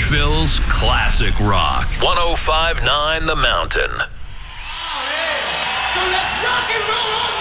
Nashville's classic rock. 105.9 The Mountain. So let's rock and roll on.